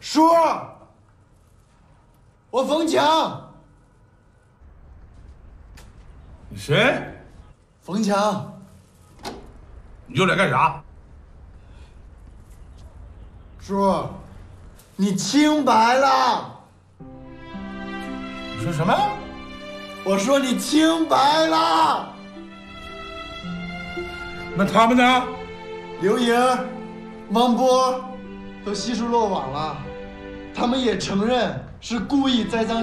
叔，我冯强。 你谁？ 冯强。 你又来干啥？ 叔，你清白了。 你说什么？ 我说你清白了。 那他们呢？ 刘莹、王波都悉数落网了，他们也承认是故意栽赃